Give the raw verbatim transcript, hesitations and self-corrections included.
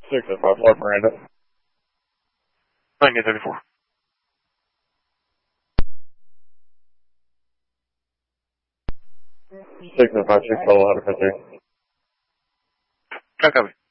six oh five, Lord Miranda. nineteen thirty-four. six oh five, six, Colorado, Country. I copy.